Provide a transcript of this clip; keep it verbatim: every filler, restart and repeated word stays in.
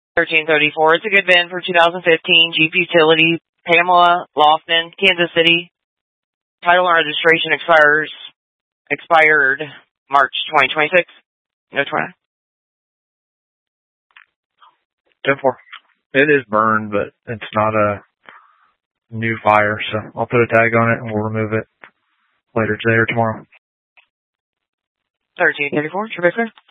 thirteen thirty-four, it's a good VIN for two thousand fifteen Jeep Utility, Pamela Lofton, Kansas City. Title and registration expires, expired March twenty twenty-six. No twenty. ten four. It is burned, but it's not a new fire, so I'll put a tag on it and we'll remove it later today or tomorrow. thirteen thirty-four, Tribeca.